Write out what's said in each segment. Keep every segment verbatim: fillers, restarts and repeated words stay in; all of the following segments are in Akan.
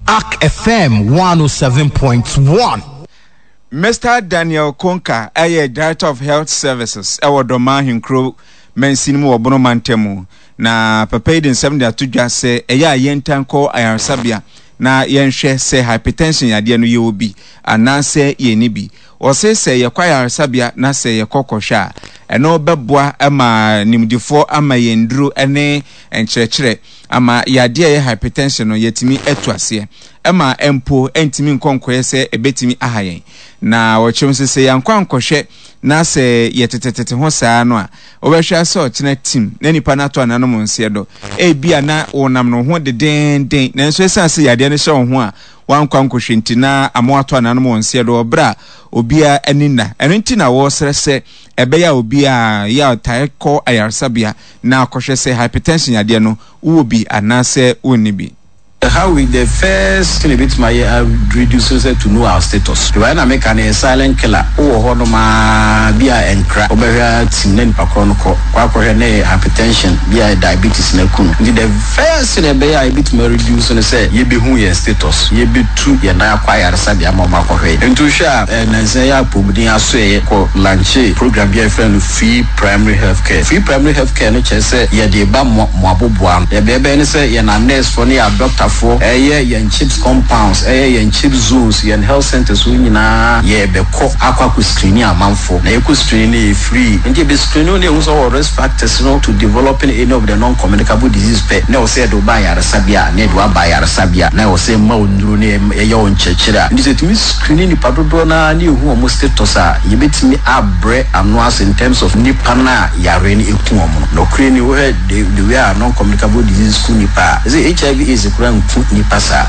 A K F M one oh seven point one. Mister Daniel Konka, a Director of Health Services, our Doma Hinkro, Mensimu or Bonomantemu, na papaid in seven to just say, a ya yentanko ayar sabia, na yenshe say hypertension ya dianu you be, and na say ye nibi, or say say ya kwaya sabia, na say ya kokosha, and no bebwa ama nimdifo ama yendru ene and chechere. Ama ya dia hypertension no yetimi etwase ama empo entimi nkonkwe se ebetimi ahayen na wochim se yankwa nkohwe na se yetetetete ho saa no a obehwa se otena team na nipa na to ananom nse do e bia na wonam no ho de den den na nso esa se yade ne hye ho a wankwa nkohwe ntina amo ato ananom nse do obra obia anina eno ntina wo srese ebeya obia ya taiko ayarsabia na akohwe se hypertension yade no wo bi anase wonibi. How we the first thing a bit my uh, reducers to know our status. When I make an silent killer, oh, honoma, be a encra, over tin pakon, quacker, hypertension, be a diabetes, nelcun. The first thing a bay I bit more reduce and say, ye be who your status, ye be true, ye now acquire Sabia Mama. And to share and say, I put me a say, lunch program, be a friend of free primary health care. Free primary health care, which I say, ye de bam moabuan, ye baby say, ye na nurse for near doctor. For a year and chips compounds, a year and chip zoos, and health centers winning a year be co aqua screening a month for na eco screening free. And you be screening also risk factors no to developing any of the non communicable disease pet. Now said to buy a sabia, Nedwa buy a sabia, now say Maundru name a young chechira. And you said to me screening the padrona knew who almost tosa. You bet me a bread and was in terms of nipana yareni ekuomo. No crane where they are non communicable disease kunipa. The H I V is a grand ni pasa.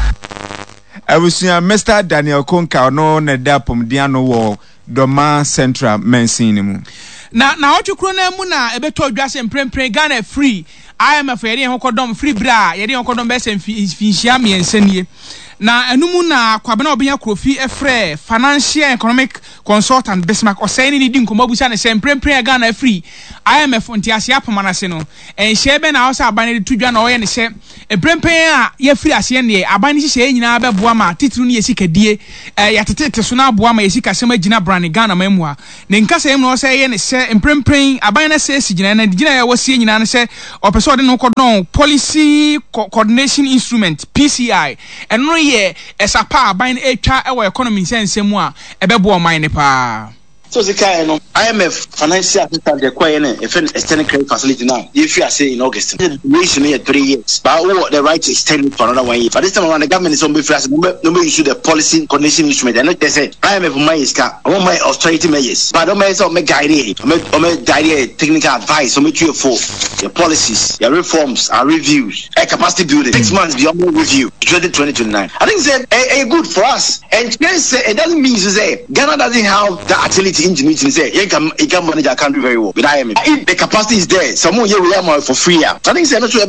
I was Mister Daniel Konka no ne dapom diano wo Doma Central Mensinimu. Na na otu krona mu na ebeto adwase mprempren Ghana free I M F yede hokodom free bra yede hokodom be se finhia miensanie na enumu na kwabena obenya krofi efre financial economic consultant Bismarck osai ni di nkomabusa na se mprempren Ghana free I M F ntiase apamanase no enhye na hosa abane de tudwa na oye ne se emprempren a ye free ase ne abane hye nyina beboa ma titru ne yesikadie ya tetete so na aboa ma yesikasema gina brand Ghana mamua ne nkasa em no osai ye ne se emprempren abane na se sigina na gina ya wosie nyina ne se opeso de no kodon policy Co- coordination instrument P C I eno ye esapa aban etwa ewo economy sense mu a ebebo oman ne pa. So the kind of I M F financial assistance the quite a extended credit facility now. If you are saying in August, the duration here three years, but oh, the right to extend it for another one year. But this time around, the government is on before us. Nobody issue the policy coordination instrument. And they say I M F money is cut. I want my austerity measures, but I don't make me guide it. I make guide technical advice. I make three or four your policies, your reforms, our reviews, a capacity building. Six months beyond review, twenty twenty twenty nine. I think it's a good for us. And it doesn't mean to say Ghana doesn't have the agility. Ingenuity say you can you can manage our country very well. But I am if the capacity is there, someone here we are for free. I think say not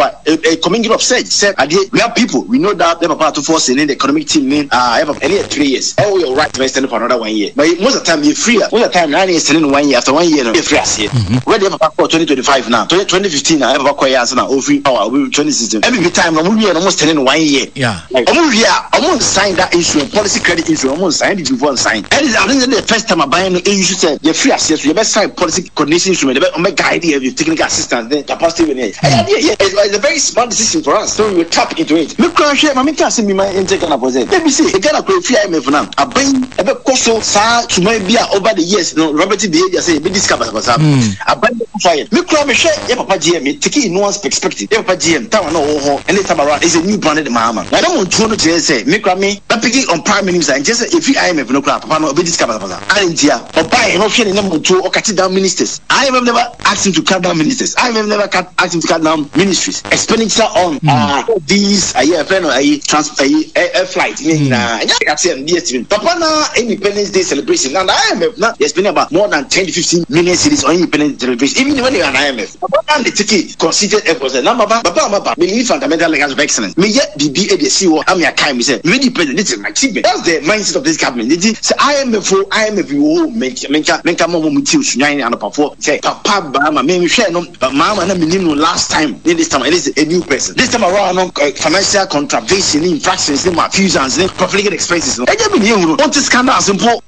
a community of said said we have people we know that they are part of force in the economic team in uh have any three years. Oh, you're right to extend for another one year. But most of the time you're free. Most of the time nine years extending one year after one year you're free as here. Where they have for twenty twenty five now. twenty fifteen I have a quite answer now. Oh free power we twenty sixteen. Every time I'm almost extending one year. Yeah. I'm here. I'm going to sign that insurance policy credit insurance. I'm going to sign it before I sign. And I think the first time I buy you should say you're free access. You best sign policy coordination instrument. You best guide you, your technical assistance, then capacity. Yeah, yeah, yeah. It's, it's a very smart decision for us. So we tap into it. Me cry share. My mentor say me my intake on a possess. Let me see. You gotta create free I M F now. I buy a bit cost sa to my beer over the years. No, Robert behavior say be discover what's up. I buy the fire. Me cry me share. Yeah, Papa G M. Me take it in one's perspective. Yeah, Papa G M. Town no oh, and this time around is a new branded mama. I don't want to to say me cry me. I pick it on prime minister and just say if you I M F no cry. Papa no be discover what's up. I didn't hear. Or buy no fear number two or cut down ministers. I have never asked him to cut down ministers. I have never cut, asked him to cut down ministries. Expenditure on mm. uh, these a year friend or a transfer a flight. Nah, I say yes. Papa na Independence Day celebration. And I M F now they're spending about more than ten to fifteen million cities on Independence celebration. Even when you're an I M F, Papa and the ticket considered efforts. Now, Papa, Papa, me need fundamental levels of excellence. Me yet be be a D C O. I'm your kind. Me say, me depend. This is my achievement. That's the mindset of this government. They say I M F, I M F, you make menka menka mo mo ti osunyan and papa say papa ba ma me hwe no mama na minim no last time this time it is a new person this time around no uh, financial contravention infractions no fusions no profligate expenses no e dey be you want to scandal simple.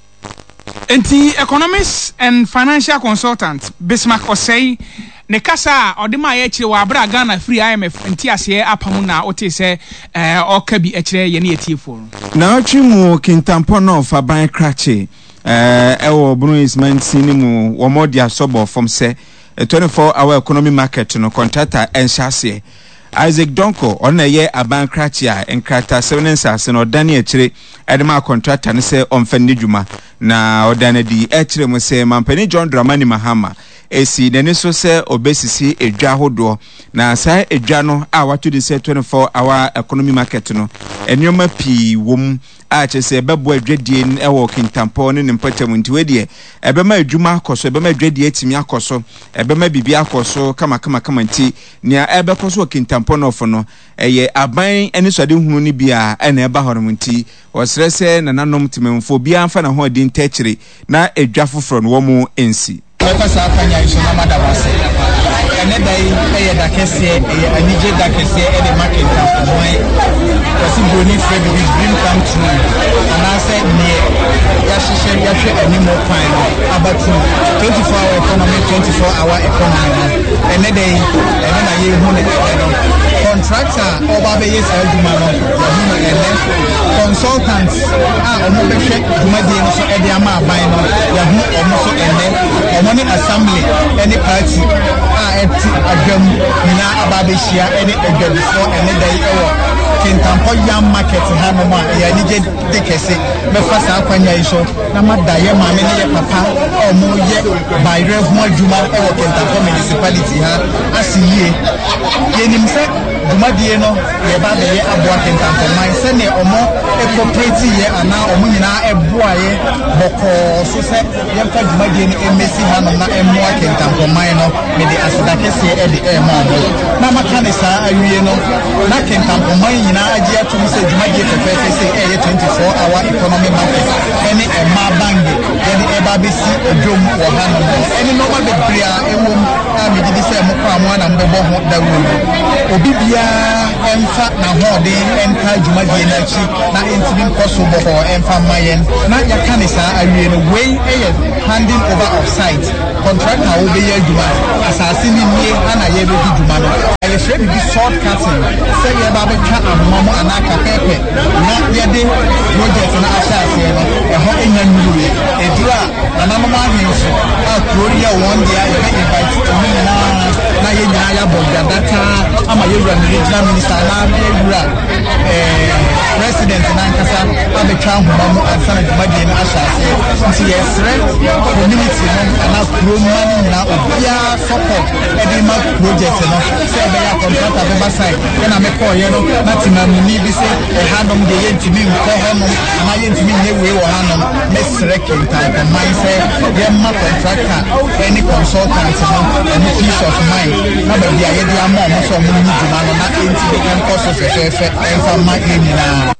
Enti economist and financial consultant Bismarck Osei ne kasa odema ye kire wa bra Ghana free I M F enti ase apamu na ote se eh okabi e kire ye ne etiefo na otwimu kintampo no fa ban krache eh ewo Bruno Ismail sinimu wo modi asobo from se twenty-four hour economy market no contractor enshase Isaac Donko ona ye aban krache a enkrata seven sase no dane e kire edema contractor ne se omfani dwuma na odane di e kire mo se mampani John Dramani Mahama esi nene so se obesisi edwa hodo na sai edwa no a wato di se twenty-four hour economy market no enyoma pi wom a chese ebebo adwadie e wo kintampo ne mpatam nti we de ebema adwuma akoso ebema adwadie etimi akoso ebema bibi akoso kama kama kama nti nia ebekoso kintampo no fo no eye aban eni sode hunu ni bia ena eba horom nti osrese na nanom timemfo bia amfa na ho di ntachiri na edwa foforo no wo mu ensi Pasa afanya iso na madawase ene dai eye da kese eye anije da kese e de market ta moy kasi boni fred with dream come true and I said ne ya shishe ya hwe animo pan about twenty-four hour economy twenty-four hour economy ene dai ene na ye hu ne no contractor oba be yes aduma no ya hu no ene consultants ah omo be hwe duma die no so e de ama aban no ya hu omo so ene omo ne assembly any party ah eti adwam na ababeshia any adwam for any day ewo kintampo yam market ha no ma ya ni je de kese be fasa akwanya iso na madaye ma me ne papa omo ye by rev mo adwuma ewo kintampo municipality ha asiye yenim se dumadie no ye ba be ye aboa kintampo man se ne omo e cooperative ye ana omo nyina eboa ye boko so se ye fa dumadie no emesi ha no na emoa kintampo man no me de asida kese e de e ma bo na maka ne sa awie no na kintampo man nyina agi atum se dumadie fefe se e ye twenty-four hour economy market ene e ma bange ye de e ba be si odwom wo ha no ene no ma be bria ewom a me di se mo kwa mo na mbebo ho da wo obi bia emfa na hode enka dumadie na chi na entimi nkoso bo ho emfa mayen na yaka ne sa awie no wey eye handing over of site contractor will be here duma asasi ni nie ana ye be duma no e she be short cutting say ye ba be ka amamo anaka pepe na ye de project na asase no e ho enya nyuru e dura na mama ma hinso a korea one day ye be invite to me na na ye nya ya boga data ama ye run regional minister na be dura eh president na nkasa abetwa homamu ansana duma de na asase nti ye sre community no na money na obia support edema project no say be ya contractor be basai na me call ye no na timam ni bi say e hanom de ye ntimi nko ho no na ye ntimi nye we wo hanom me srekin type of mind say ye ma contractor any consultant no any peace of mind na be dia ye dia ma mo so mo ni duma no na enti kan cost se se fe enfa ma eni na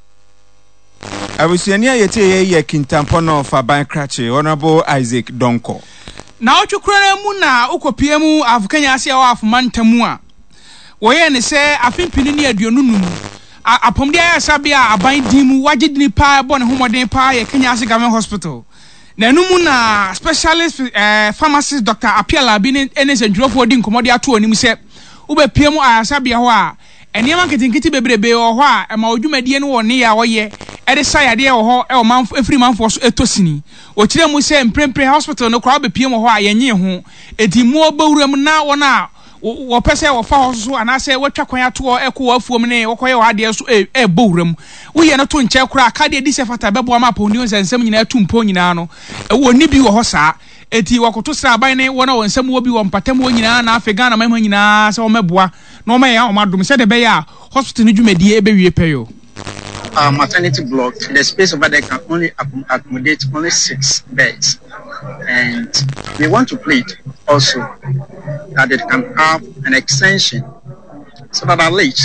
Abusiania yete ye ye kintampo no fa ban krache honorable Isaac Donko na otwukura na mu na ukopie mu afukanya ase wa afumantamu a woye ne se afimpini ne aduonu num apomde ya sabia aban dimu wagedini pa bo ne homoden pa ye Kenya ase government hospital na numu na specialist eh, pharmacist Doctor Apiala bi ne ene se ndrofo di nkomode ato onim se ubepie mu asabia ho a enema nketinkiti bebrebe ho a ema odwumadie no wo ne ya woye ede sayade ho ho e o manfo efri manfo so etosini o kire mu se mprempre hospital no kwa bepie mu ho a yenye ho edi mu obawuram na wona wo pese wo fa ho so anase watwa kwan ato eko afuom ne wo koye wade so e e bawuram wo ye no to nche kura aka de di se fata bebo ama pa oni nsensem nyina atumpo nyina no wo ni bi wo ho saa eti wakoto sra aban ne wona wo nsem wo bi wo mpatam wo nyina na Africa na mahwa nyina se wo meboa na wo ma ya wo madum se de be ya hospital no dwumadi e be wie peyo. Our maternity block, the space over there can only accommodate only six beds. And we want to plead also that it can have an extension so that at least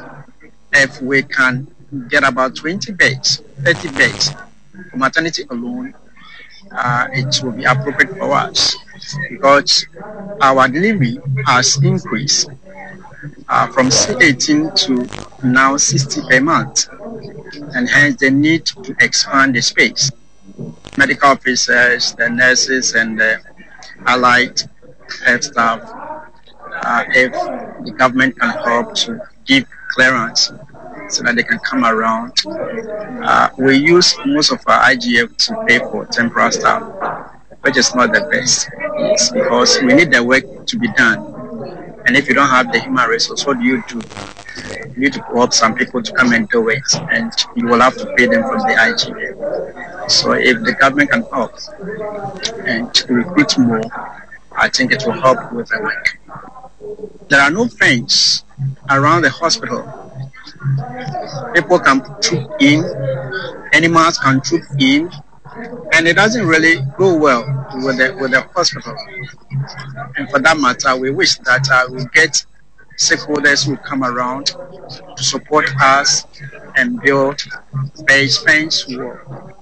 if we can get about twenty beds, thirty beds for maternity alone, uh, it will be appropriate for us because our delivery has increased uh, from eighteen to now sixty per month, and hence the need to expand the space. Medical officers, the nurses, and the allied health staff, uh, if the government can help to give clearance so that they can come around. Uh, we use most of our I G F to pay for temporary staff, which is not the best. It's because we need the work to be done. And if you don't have the human resource, what do you do? You need to help some people to come and do it, and you will have to pay them from the I G F. So if the government can help and recruit more, I think it will help with the work. There are no fence around the hospital. People can troop in, animals can troop in, and it doesn't really go well with the with the hospital. And for that matter, we wish that uh, we get stakeholders who come around to support us and build base fence wall.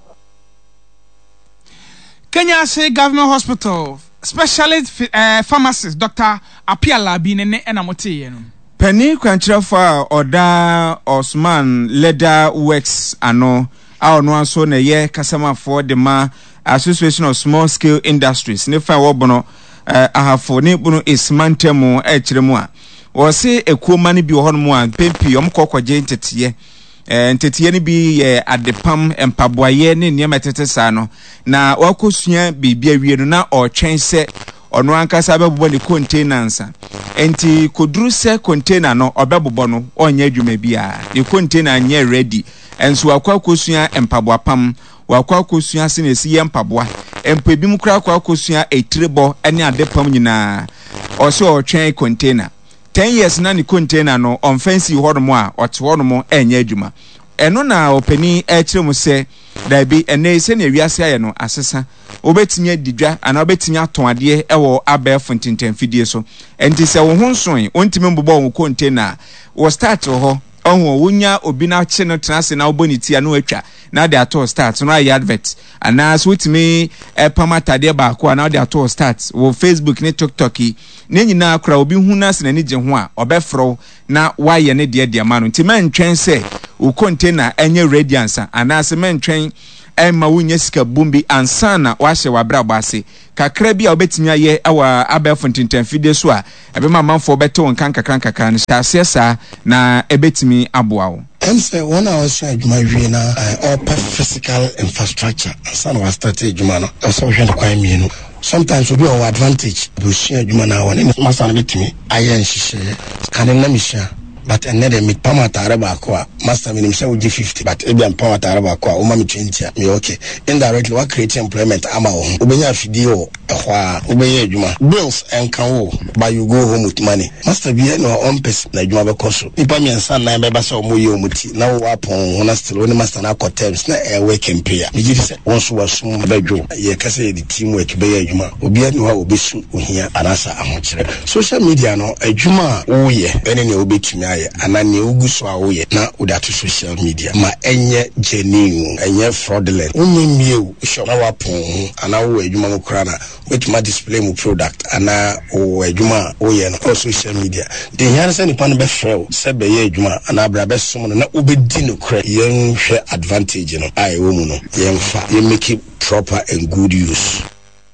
Kenya State Government Hospital specialist uh, pharmacist Doctor Apia Labi ne enamote Penny Kwanchirafa Oda Osman Leather Works ano a ono anso na ye kasama for the ma Association of Small Scale Industries ne fa wobono uh, ahafo ne bunu ismantemu e kiremu a wo se ekuoma ne bi ho no a pempi omkokwaje ntetiye eh ntetiye ne bi ye adepam empaboaye ne niam etete sa no na wakosua bibia wie no na o twense ono ankasa bebo ne containers enti koduru se container no obebobo no onye adwuma bia ne container anye ready enso wakwa kosua empaboa pam wakwa kosua se ne si ye empaboa empa bi mukra akwa kosua etirebo ene adepam nyina o se o twen container ten years na ni container no on fancy hodomo a ote hodomo enye adwuma eno na opani e kiremu se da bi ene se na wiase aye no asesa obetinya didwa ana obetinya aton ade e wo abefo ntintan fidie so enti se wo honson ontime mbobɔ wo container wo start ho onwo wonya obi na che no transe na oboniti anu atwa na de ato start no ayi advert ana so witimi e pamata de ba ko na de ato start wo Facebook ne TikTok ne nyina akra obi hu na se na ni je ho a obefro na waye ne de de ma no nti man twen se wo container enye radiance ana se man twen emma wunye sika bumbi ansana wahye wabrabo ase kakra bi a obetinya ye awa abefo ntintan fide so a ebema manfo beto nkan kakran kakran hyase sa na ebetimi aboawo. I'm say one I was trying my na uh, all physical infrastructure ansana was started jumano also we the kwai me no sometimes we be our advantage we share jumana one masana betimi ayen hihye scanning na mission but another me pamata araba kwa master minimum say we give fifty but e be pamata araba kwa o ma me twenty me okay indirectly what create employment ama wo obenya afidi o ehwa obenya adwuma bills enkan wo but you go home with money master be no on person na adwuma be koso ipa me nsa na be ba say o moye omuti na wo apon ho na still oni master na terms na e work employer me give say won so wasum badwo ye kase the teamwork be adwuma obi ani wa obesu ohia anasa ahokire social media no adwuma wo ye ene ne obetumi anani uguso awoye na udatu social media ma enye genuine enye fraudulent unye mieu sho na wapon ana wo adwuma mo kra na wetima display mu product ana o adwuma oye na social media de yan se ni pan be frel se be ye adwuma ana bra be som na obedi no kra yen hwe advantage no ai wo mu no yen fa ye make it proper and good use.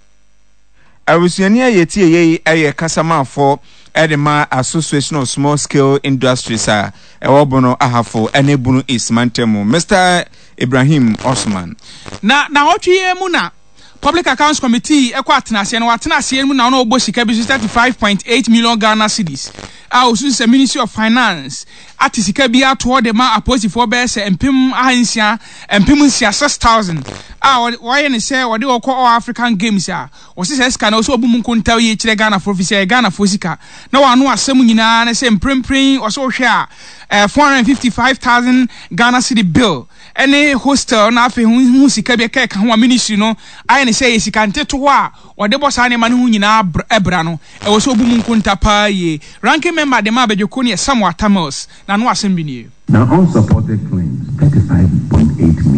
Awusuani ayeti ye aye kasama for Edema Association of Small Scale Industries a ewobono ahafo enebunu ismantemu Mister Ibrahim Osman na na otwe mu na Public Accounts Committee ekwa atenase no atenase mu na no obo sika bi thirty-five point eight million Ghana cedis a osu se Ministry of Finance ati sika bi ato de ma aposi for be se empim ahansia empim nsia six thousand a why ne say wode okọ all African Games a o se sika na oso obu mu nkonta ye kire Ghana for official Ghana for sika na wa no asem nyina na se mprempren o so hwe a four hundred fifty-five thousand Ghana cedi bill any hostel na afi hu sika bi ka ka ho ministry no ai ne say sika nteto ho a wode bosa ne ma ne hu nyina ebra no e wo so obu mu nkonta pa ye ranking member de ma bedweko ne Samuel Tamils na no asem bi nie now unsupported claims thirty-five point eight million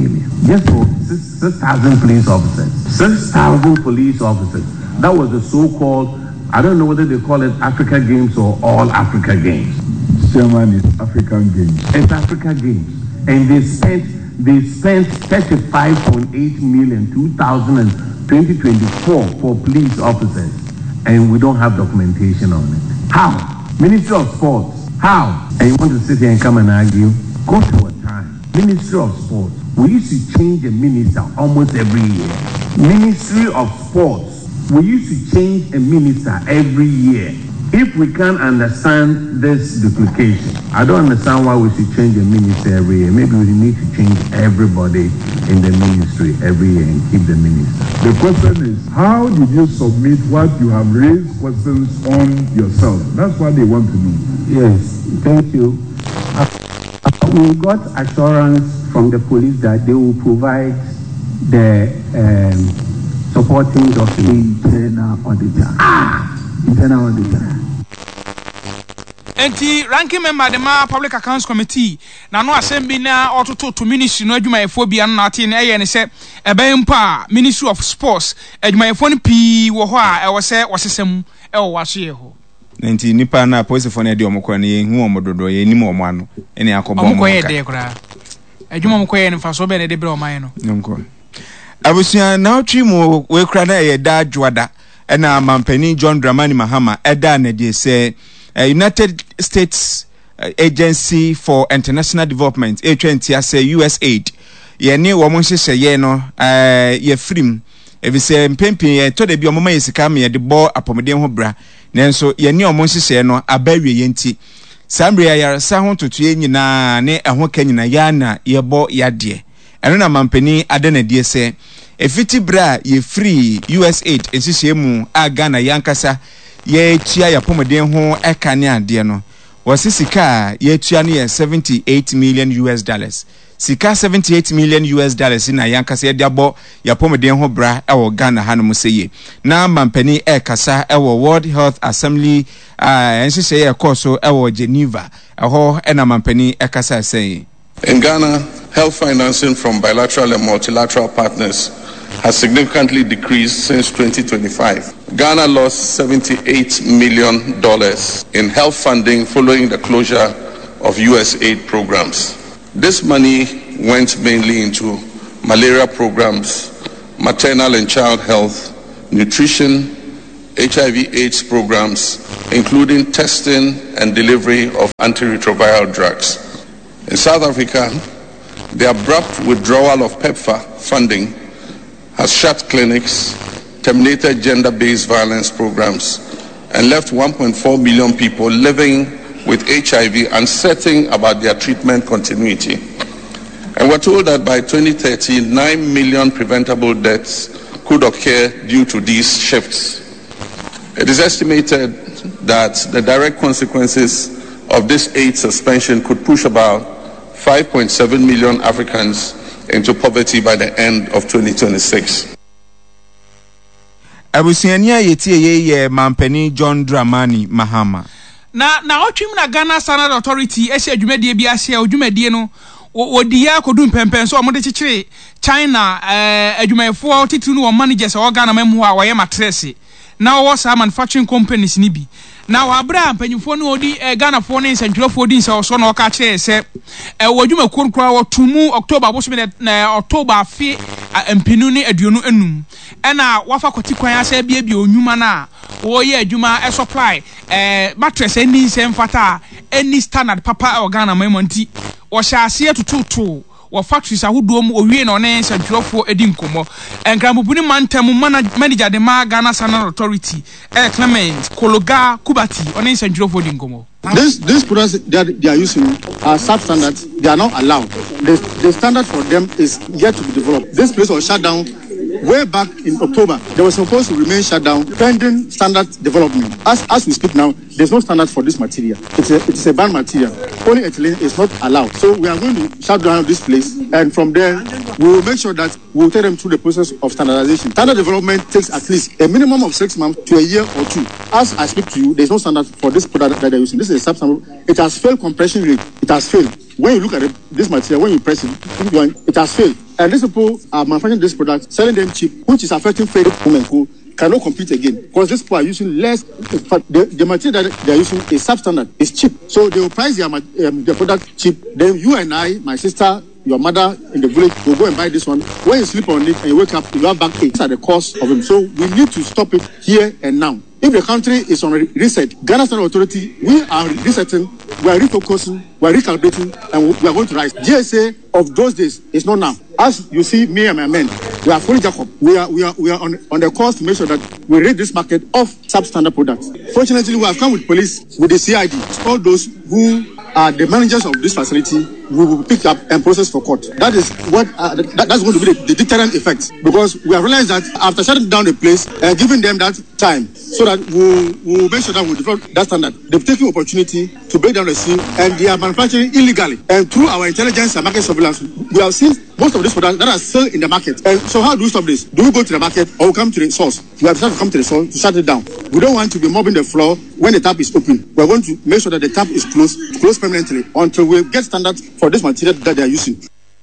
just for six thousand police officers. six thousand police officers. That was the so-called, I don't know whether they call it Africa Games or All Africa Games. Chairman, it's African Games. It's Africa Games. And they spent, they spent thirty-five point eight million two thousand twenty twenty-four for police officers. And we don't have documentation on it. How? Ministry of Sports. How? And you want to sit here and come and argue? Go to a time. Ministry of Sports. We used to change a minister almost every year. Ministry of Sports. We used to change a minister every year. If we can't understand this duplication, I don't understand why we should change a minister every year. Maybe we need to change everybody in the ministry every year and keep the minister. The question is, how did you submit what you have raised questions on yourself? That's what they want to know. Yes, thank you. Uh, we got assurance from the police that they will provide the um, supporting document. Internal auditor. Ah! Internal auditor. Enti ranking member the ma public accounts committee na no assembly na ototo to ministry no adwumayefo bia no ate na eye ne se ebempa Ministry of Sports adwumayefo no pi wo ho a e wo se wosesam e wo waso ye ho. Enti nipa na police for na de omko na ye hu omododo ye nim omo ano ene akobom omko ye de kura adwuma omko ye nfa so be ne de bre oman no nko abusia na otwi mu we kura na ye da adwada ena mampani John Dramani Mahama eda na de se Uh, United States uh, Agency for International Development A twenty as U S A I D ye ni wo mo hyehyɛ ye no uh, ye frim ebi se mpempi ye to de bi omoma yesika me ye de bo apomden ho bra nanso ye ni omo hyehyɛ no abawie ye nti sambre ya yarasa ho totu ye nyina ne ɛho ka nyina ya na ye bo ya de ɛno na mampani ade na de se efiti bra ye free U S A I D nhyehyɛ mu aga na yankasa ye tua ya pomeden ho eka ne ade no wose sika ye tua ne seventy-eight million U S dollars sika seventy-eight million U S dollars na yankasa ye diabo ya pomeden ho bra e wo Ghana hanom seye na mampani e kasa e wo World Health Assembly ah enhyehyɛ ye koso e wo Geneva e ho e na mampani e kasa seye. In Ghana, health financing from bilateral and multilateral partners has significantly decreased since twenty twenty-five. Ghana lost seventy-eight million dollars in health funding following the closure of U S A I D programs. This money went mainly into malaria programs, maternal and child health, nutrition, H I V AIDS programs, including testing and delivery of antiretroviral drugs. In South Africa, the abrupt withdrawal of PEPFAR funding has shut clinics, terminated gender-based violence programs, and left one point four million people living with H I V uncertain about their treatment continuity. And we're told that by twenty thirty, nine million preventable deaths could occur due to these shifts. It is estimated that the direct consequences of this aid suspension could push about five point seven million Africans into poverty by the end of twenty twenty-six. Abusiania yetie ye ye mampani John Dramani Mahama. Na na otwim na Ghana Standard Authority ehye adwumadie bi ahye adwumadie no wodi ya kodum pempen so omode chichire China eh adwumayefo titiri no managers o Ghana mamu a woye matrese na wo sa manufacturing companies ni bi na wabra mpanyimfo no odi eh, Ghana fo ne nsantwirefo odi nsa so na o ka kire se eh, wadwuma kurukura wo tumu October bo so na October afi mpinu ne aduonu enum ena wafa koti kwan asa bia bia onwuma na wo ye adwuma e supply eh mattress eni nse mfata any standard papa o Ghana mamonti wo sha ase tututu wo factories ahodo mu owie na one nsantwirefo edi nkomo enkramopuni mantem manager de ma Ghana Standard Authority eh Clement Kologa Kubati one nsantwirefo edi nkomo. This these products that they are using are substandards. They are not allowed. The, the standard for them is yet to be developed. This place was shut down way back in October. They were supposed to remain shut down pending standard development. As as we speak now, there's no standard for this material. It's a it's a banned material. Polyethylene is not allowed. So we are going to shut down this place, and from there we will make sure that we will take them through the process of standardization. Standard development takes at least a minimum of six months to a year or two. As I speak to you, there's no standard for this product that they're using. This is a substance. It has failed compression rate. It has failed. When you look at it, this material, when you press it, it has failed. And these people are manufacturing this product, selling them cheap, which is affecting fair women who cannot compete again because these people are using less. The, the material that they are using is substandard, it's cheap. So they will price their, um, their product cheap. Then you and I, my sister, your mother in the village will go and buy this one. When you sleep on it and you wake up, you have backache. These are the cost of them. So we need to stop it here and now. If the country is on reset, Ghana Standard Authority, we are resetting, we are refocusing, we are recalibrating, and we are going to rise. G S A of those days is not now. As you see, me and my men, we are fully Jacob. We are we are we are on, on the course to make sure that we rid this market of substandard products. Fortunately, we have come with police, with the C I D, all those who are the managers of this facility, we will pick up and process for court. That is what uh, that, that's going to be the, the deterrent effect, because we have realized that after shutting down the place and uh, giving them that time, so that we'll, we'll make sure that we develop that standard. They've taken opportunity to break down the scene, and they are manufacturing illegally. And through our intelligence and market surveillance, we have seen most of these products that are still in the market. And so how do we stop this? Do we go to the market or we come to the source? We have decided to come to the source to shut it down. We don't want to be mopping the floor when the tap is open. We're going to make sure that the tap is closed, closed permanently until we get standards for this material that they are using.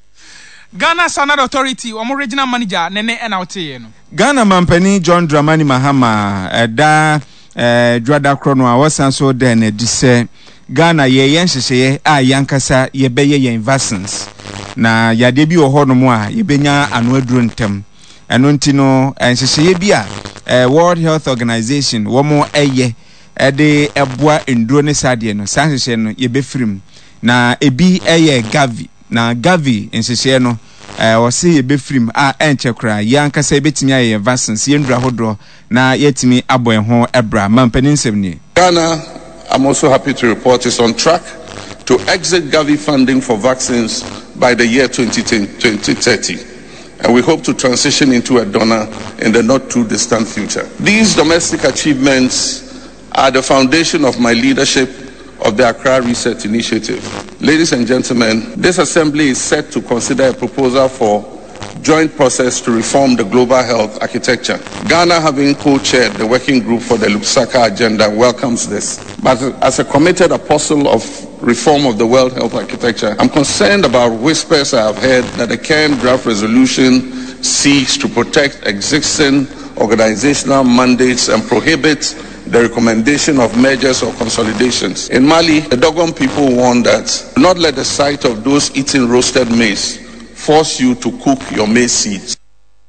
Ghana Standard Authority, one regional manager, Nene Enauti. Ghana Mampani John Dramani Mahama, Eda Dwada Krono, I was so then a disse Ghana ye yenshye a yankasa ye beye ye vaccines. Na ya debi o hono mu a ye benya anu aduru ntem. Eno ntino enhyehye bi a World Health Organization wo mo eye e de eboa nduro ne sade no sanhyehye no ye befirim. Na ebi eye Gavi na Gavi enhyehye no eh wose ye befirim a enche kra yankasa betimi aye vaccines ye ndura hodro na yetimi aboe ho ebra mampani nsem. Ghana, I'm also happy to report, is on track to exit Gavi funding for vaccines by the year twenty thirty. And we hope to transition into a donor in the not too distant future. These domestic achievements are the foundation of my leadership of the Accra Reset Initiative. Ladies and gentlemen, this assembly is set to consider a proposal for joint process to reform the global health architecture. Ghana, having co-chaired the working group for the Lusaka agenda, welcomes this. But as a committed apostle of reform of the world health architecture, I'm concerned about whispers I have heard that the current draft resolution seeks to protect existing organizational mandates and prohibit the recommendation of mergers or consolidations. In Mali, the Dogon people warn that do not let the sight of those eating roasted maize force you to cook your maize seeds.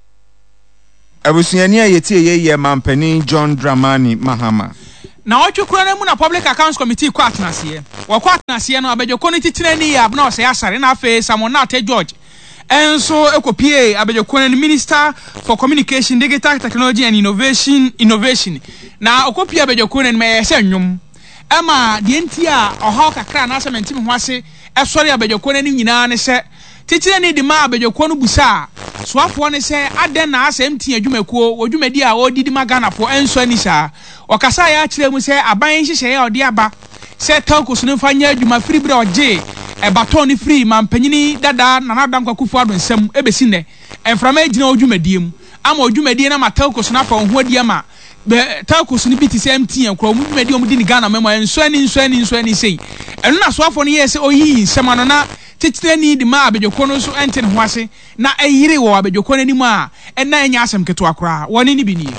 Abusuani ayeti ye mampani John Dramani Mahama. Na ochukura na mu na Public Accounts Committee kwa atnase. Wa kwa atnase no abejoko ni titire ni ya na ose asare na afa Samona Ate George. Enso ekopie abejoko ni Minister for Communication, Digital Technology and Innovation Innovation. Na okopie abejoko ni me se nwom. Ema de ntia oha kakra na asement me ho ase esori abejoko ni nyina ne se titire ni de ma abejoko no busa soafo ne se aden na asem tia adwumakuo odwumadi a odidi magana po enso ani sa okasa ya akire mu se aban hihye ya odi aba se tankos no fanya adwuma free bra oje e baton ni free mampanyini dada na nada nkwakufu ado nsem ebesi ne enframa agina odwumadi mu ama odwumadi na matankos na fa ho adi ama tankos ni biti se mtia nkro odwumadi omudi ni Ghana memo enso ani enso ani enso ani sei eno na soafo no ye se oyi nsem ano na titire ni di ma abejoko no so ente ne ho ase na ayire wo abejoko ni mu a ena enya asem keto akra woni ni bi ni.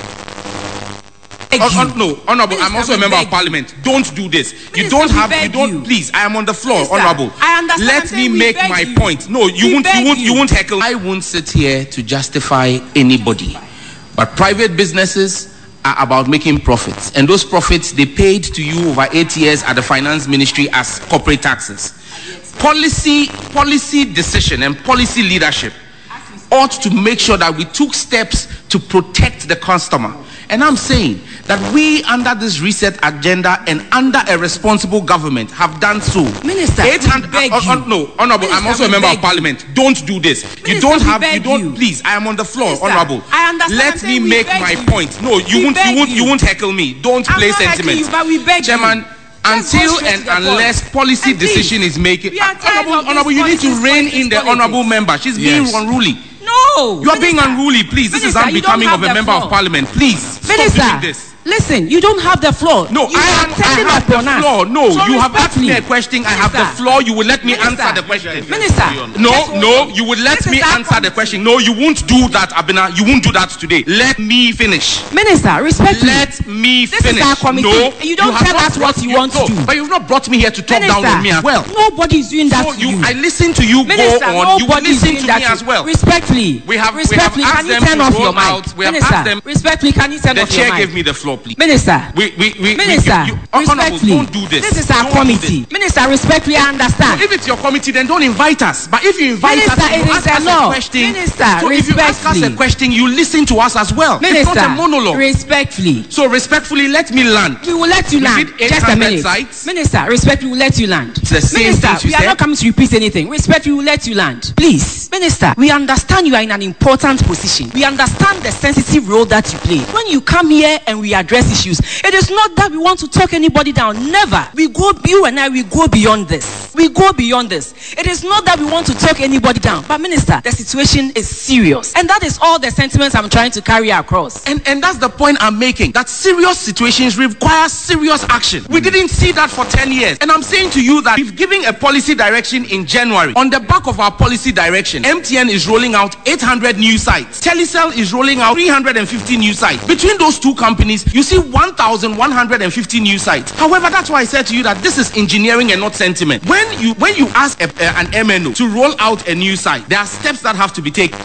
Oh, oh, no, honorable, please, I'm also a member of parliament. Don't do this. Please, you don't have, you don't, you. please, I am on the floor, Mister honorable. I understand. Let me make my you. point. No, you we won't, you won't, you. you won't heckle. I won't sit here to justify anybody. But private businesses are about making profits. And those profits, they paid to you over eight years at the finance ministry as corporate taxes. Policy, policy decision and policy leadership ought to make sure that we took steps to protect the customer. And I'm saying that we, under this reset agenda and under a responsible government, have done so. Minister, eight hundred, uh, uh, no, honorable, Minister, I'm also a member of parliament. You. Don't do this. Minister, you don't have, you don't, you. please, I am on the floor, Minister, honorable. I understand. Let me make my you. point. No, you we won't, you won't, you. you won't heckle me. Don't I'm play sentiments. You, but we beg Chairman, you. Until and unless point. policy and decision please, is making, uh, honorable, honorable you need to rein in the politics. honorable member. She's yes. being unruly. No, you are Minister, being unruly, please. This Minister, is unbecoming of a member floor. of parliament. Please, Minister, stop doing this. Listen, you don't have the floor. No, you I, am, I have the floor. No, so you have asked me a question. I have the floor. You will let me Minister. answer the question. Minister. No, no, you will let me answer the question. No, you won't do that, Abena. You won't do that today. Let me finish. Minister, respect me. Let me this finish. Is our committee. No, you don't you tell us what you, you want no, to do. But you've not brought me here to talk Minister, down on me as well. Nobody is doing that so to you. you. I listen to you. Minister, go on. You will listen to me to as well. Respectfully. We have, respectfully, we have can you turn off your mic? We have Minister, asked them. Respectfully, can you turn off your mic? The chair gave me the floor, please. Minister. We, we, we, Minister, you, you, respectfully. Don't do this. This is our don't committee. Minister, respectfully, I understand. So if it's your committee, then don't invite us. But if you invite Minister, us, you it ask is us a, a question. Minister, so if you ask us a question, you listen to us as well. Minister, it's not a monologue. Respectfully. So respectfully, let me land. We will let you we land. Just a minute. Sites. Minister, respectfully, we will let you land. It's the same Minister, things you we are said. not coming to repeat anything. Respectfully, we will let you land. Please. Minister, we understand you are in an important position. We understand the sensitive role that you play. When you come here and we address issues, it is not that we want to talk anybody down. Never. We go, you and I, we go beyond this. We go beyond this. It is not that we want to talk anybody down. But Minister, the situation is serious. And that is all the sentiments I'm trying to carry across. And and that's the point I'm making. That serious situations require serious action. We didn't see that for ten years. And I'm saying to you that we've given a policy direction in January. On the back of our policy direction, M T N is rolling out eight hundred new sites. Telecel is rolling out three hundred fifty new sites. Between those two companies, you see one thousand one hundred fifty new sites. However, that's why I said to you that this is engineering and not sentiment. When you when you ask a, a, an M N O to roll out a new site, there are steps that have to be taken.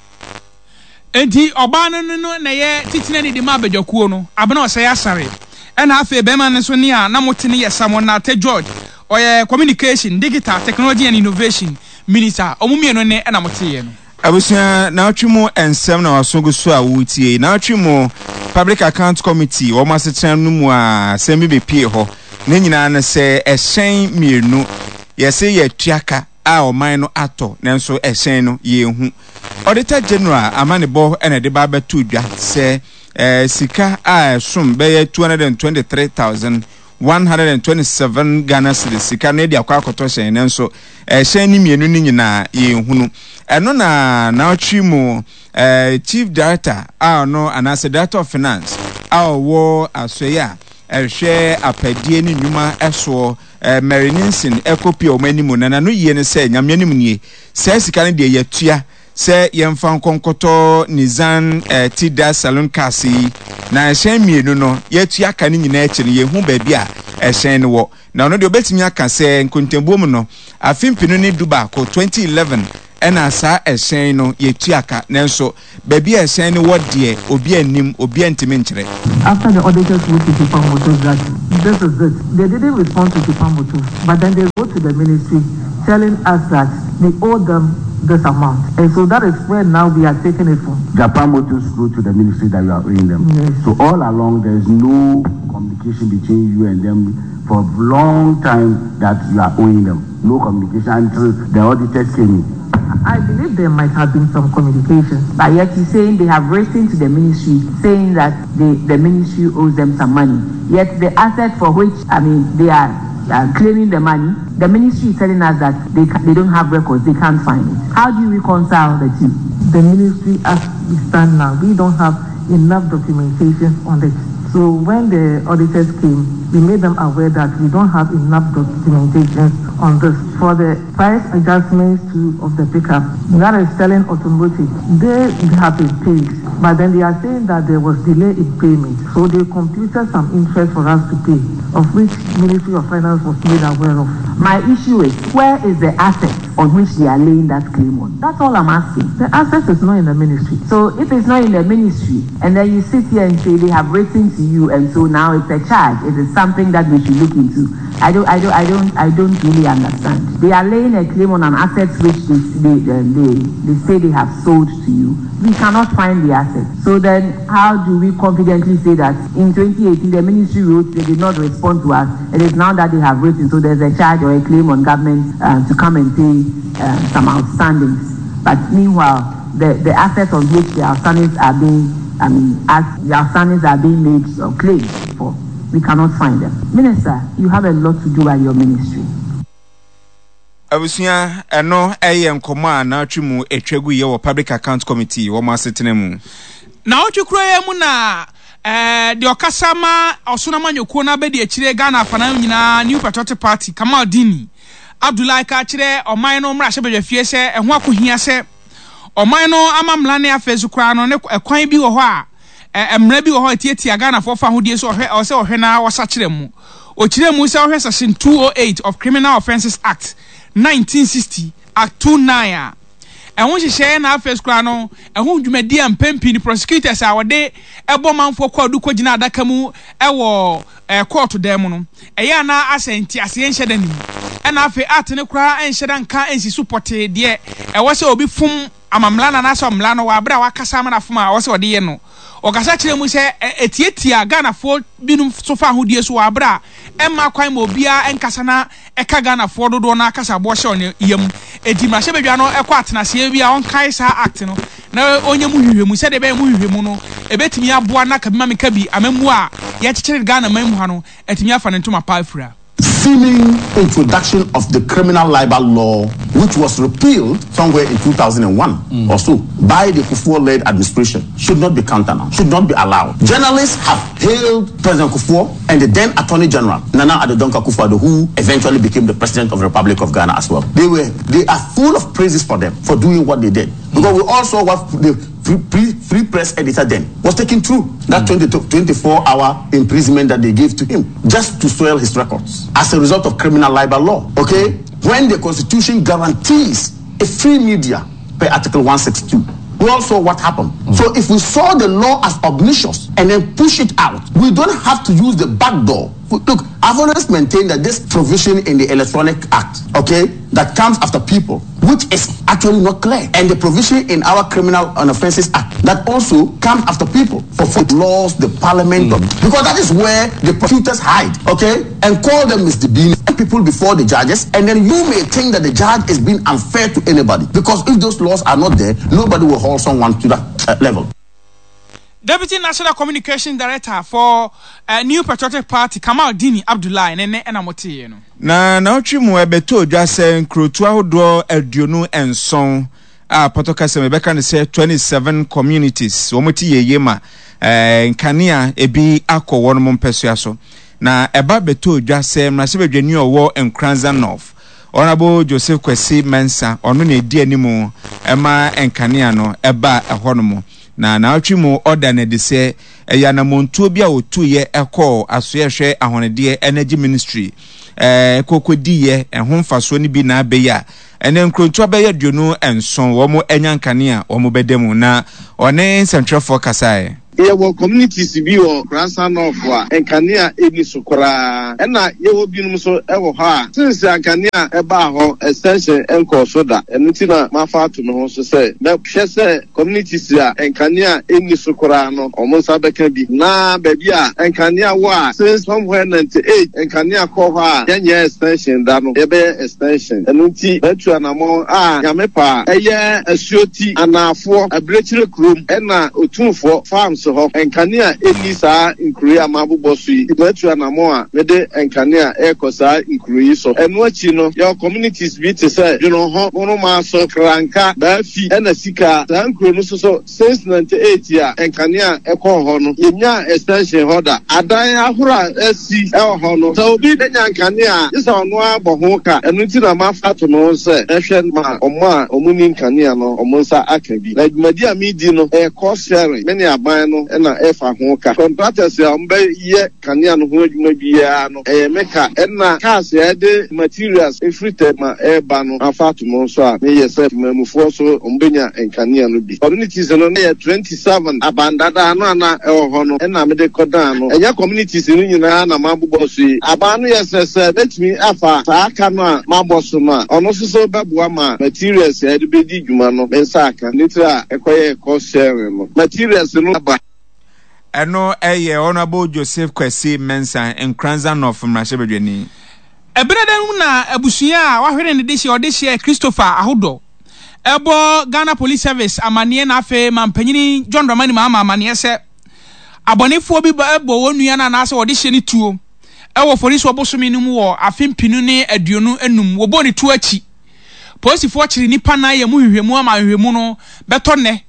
Enti oba no no na ye titina ni de ma badwakuo no abena o say asare ena afa bema ne so ne a na motene ye samona te George oye communication digital technology and innovation minister omumieno ne na moteye no abusia na atwimo ensem na wasogo so a wutie na atwimo public account committee wo masetran no mu a sembi be pie ho ne nyina na se ehyen mienu yese ye tuaka a oman no ato nanso ehyen no ye hu auditor general amanebo ene de ba betu dwa se eh, sika a som be two hundred twenty-three thousand one hundred twenty-seven Ghana cedis sika no de akwa akoto hyen nanso ehyen ni mienu ni nyina ye hunu eno na na atwimo eh, chief director a no anase director of finance a wo asoya ehwe apadie ni nyuma eso eh, Marininsin ekopi o manimu na no yie ne se nyamyanim nie se sika ne de yatua se yemfa nkonkoto Nizan eh, Tida Salon Kasi na ehyen mienu no yatua ka ne nyina echi ne yehu ba bia ehyen ne wo na no de obetimi aka se nkontembo mu no afimpinu ni duba ko twenty eleven ena sa ehyen no yetuaka nanso baby ehyen ne wodie obi anim obi antimi nkyere. After the auditors wrote to Japan Motors that this is it, they didn't respond to Japan Motors, but then they wrote to the ministry telling us that they owe them this amount, and so that is where now we are taking it from. Japan Motors wrote to the ministry that you are owing them. Yes. So all along there is no communication between you and them for a long time that you are owing them. No communication until the auditors came in. I believe there might have been some communication, but yet he's saying they have written to the ministry saying that the, the ministry owes them some money. Yet the asset for which, I mean, they are uh, claiming the money, the ministry is telling us that they they don't have records, they can't find it. How do you reconcile the two? The ministry, as we stand now, we don't have enough documentation on it. So when the auditors came, we made them aware that we don't have enough documentation on this. For the price adjustments to, of the pickup, that is selling automotive, they have been paid, but then they are saying that there was delay in payment. So they computed some interest for us to pay, of which Ministry of Finance was made aware of. My issue is, where is the asset on which they are laying that claim on? That's all I'm asking. The asset is not in the ministry. So if it's not in the ministry, and then you sit here and say they have written to you, and so now it's a charge, it is something that we should look into. I don't, I don't, I don't, I don't really understand. They are laying a claim on an asset which they, they, they, they say they have sold to you. We cannot find the asset. So then, how do we confidently say that in twenty eighteen the ministry wrote, they did not respond to us? It is now that they have written, so there's a charge or a claim on government uh, to come and pay uh, some outstandings. But meanwhile, the, the assets on which the outstandings are being, I mean, as the outstandings are being made or claimed for, we cannot find them. Minister, you have a lot to do at your ministry. Abusia eno eye nkoma na atwimu etwegu ye wo public account committee wo masetene mu na otwekro ye mu na eh de okasama osonama nyoko na be de akire Ghana afana nyina New Patriotic Party Kamal Dini Abdullahi ka kire oman no mra hyebedwa fie se eho akohia se oman no amamla ne afezu kra no ne ekwan bi wo ho a emra bi wo ho tietia Ghana for fa hodie so ohwe o se ohwe na wo sa kire mu o kire mu se ohwe section two oh eight of Criminal Offences Act nineteen sixty Act twenty-nine ehun hihye na afes kra no ehun dwumadi ampempi ni prosecutors a wode ebo manfo kwadu kogina adaka mu ewo court dem no eya na asenti ase nhye ni ena afi atene kra enhye dan ka ensi support de ewo se obi fum amamla na na so mla no wa bra wakasa ma na fum a wo se ode ye no okasa kire mu se etietia Ghana fo binum so fa hodie so wa bra emma kwan mo bia enkasa na eka Ghana fo dodo na akasa bo hye on yem edi ma hye bedwa no ekwa atenase bia on kai sa act no na onye mu hwehwemu se de be mu hwehwemu no ebetimi aboa na ka bima meka bi amemu a ye kikire Ghana mamu ha no etimi afa ne ntoma paafura. Seeming introduction of the criminal libel law, which was repealed somewhere in two thousand one mm. or so by the Kufuor-led administration, should not be countenanced, should not be allowed. Journalists have hailed President Kufuor and the then Attorney General, Nana Addo Dankwa Akufo-Addo, who eventually became the President of the Republic of Ghana as well. They were, they are full of praises for them, for doing what they did. Because we all saw what the free, free press editor then was taking through that mm. twenty-four hour imprisonment that they gave to him just to soil his records as a result of criminal libel law. Okay, when the Constitution guarantees a free media per Article one sixty-two, we all saw what happened. Mm. So if we saw the law as obnoxious and then push it out, we don't have to use the back door. Look, I've always maintained that this provision in the Electronic Act, okay, that comes after people, which is actually not clear, and the provision in our Criminal and Offences Act that also comes after people for foot laws, the Parliament, mm. because that is where the prosecutors hide, okay, and call them misdemeanors, people before the judges, and then you may think that the judge is being unfair to anybody, because if those laws are not there, nobody will hold someone to that uh, level. Deputy National Communication Director for uh, New Patriotic Party Kamal Dini Abdullahi nene enamote ye no na na otwi mu ebeto dwase nkrotu ahodo aduonu enson a potokase mebeka ne say twenty-seven communities womoti yeyema eh nkania ebi akọ won mo mpesua so na eba beto dwase mrase bedwani owo Nkranza North Honorable Joseph Kwesi Mensa onu na edi animu ema nkania no eba ehonomo na na atwi mu order na de se eya na montuo bia otu ye ekọ asoyehwe ahonede energy ministry eh kokodiye ehon faso ni bi na abeya ene nkrontu abeya duonu enson wo mo enyankane a wo mo bedemu na one central focus aye yewo communities bi wo Nkranza North wa enkania eni sokora ena yewo binum so ewo ha since enkania eba ho extension enko soda enuti na mafa to no so say me hwe say communities a enkania eni sokora no omonsa beka bi na ba bi a enkania wa since somewhere ninety-eight enkania ko ha yenye extension da no ebe extension enuti betu anamo a yamepa eye asuoti anafo abrechire krom ena otumfo farms ho enkania elisa nkuri amabubo so yi betu anamo a mede enkania ekosa nkuri so enu achi no your communities bi te say you know ho no ma so kranka ba fi ena sika san nkuri no so so since ninety-eight ya enkania eko ho no yenya extension holder adan ahura esi e ho no so obi denya enkania isa ono aboho ka enu ti na ma fato no se ehwe ma omo a omuni enkania no omonsa akabi na dwumadi a mi di no e cost sharing many aban no na efa ho ka contractors ya mbe ye kania no ho adwuma bia no e meka na cars ya de materials efrite ma e ba no afato mo so a me yesef mamufo so ombenya enkania no bi communities no na twenty-seven abandada no na e ho no na me de kodan no enya communities no nyina na mabobo so aba no yesese betimi afa saaka no a maboso no ono so so babua ma materials ya de bedi dwuma no be saaka nitra ekoye cost sharing no materials no ba eno eye Honorable Joseph Kwesi Mensa Nkranza North mrashebedwani ebredem na abusuya a wahwere ne deshi odeshi Christopher Ahodo ebo Ghana Police Service amanie na afe mampanyini John Dramani mama amanie se abonefo bi ebo wonua na na ase odeshi ni tuo ewo forisi obosomi ni mu wo afempinu ne aduonu enum wo boni tuo achi police fo chiri nipa na ye mu hwehwemu ama hwehwemu no beto ne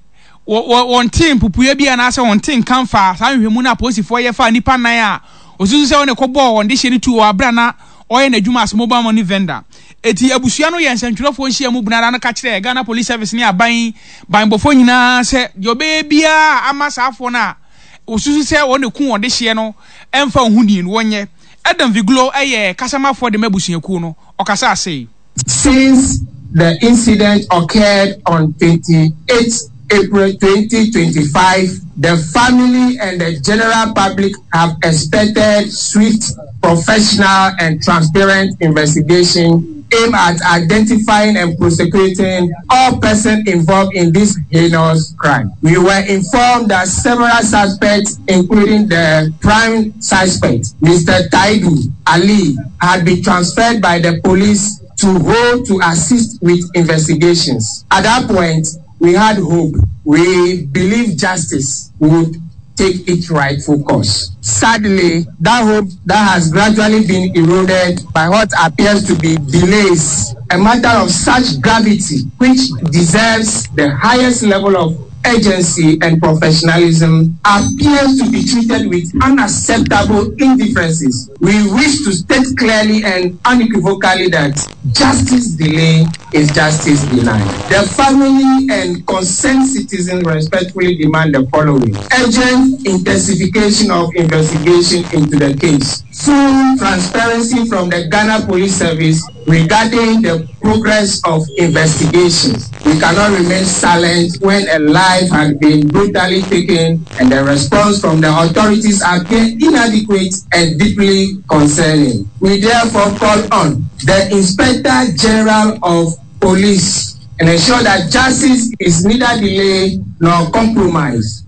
one team pupuye bi anase one team kanfa sa hwehwemu na police for ye fa nipa nan a osusu se won ekobọ won de hye ni tu abra na oye na dwuma as mobile money vendor eti abusua no ye nsantwerofo nhia mu bunara na ka kire Ghana Police Service ni aban banbofo nyina se yobe bia amasafo na osusu se won eku won de hye no emfa ohuni no wonye Adam Viglo eye kasama for de mabusuaku no okasa say since the incident occurred on twenty-eighth April twenty twenty-five, the family and the general public have expected swift, professional, and transparent investigation aimed at identifying and prosecuting all persons involved in this heinous crime. We were informed that several suspects, including the prime suspect, Mister Taidu Ali, had been transferred by the police to hold to assist with investigations. At that point, we had hope. We believe justice would take its rightful course. Sadly, that hope that has gradually been eroded by what appears to be delays, a matter of such gravity which deserves the highest level of urgency and professionalism, appears to be treated with unacceptable indifferences. We wish to state clearly and unequivocally that justice delay is justice denied. The family and concerned citizens respectfully demand the following: urgent intensification of investigation into the case, full transparency from the Ghana Police Service regarding the progress of investigations. We cannot remain silent when a life has been brutally taken and the response from the authorities appears inadequate and deeply concerning. We therefore call on the Inspector General of Police and ensure that justice is neither delayed nor compromised.